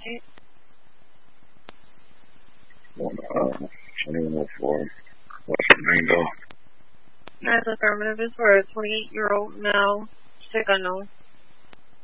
statute? 2104 West Greenville. That's affirmative. It's for a 28-year-old male, sick unknown.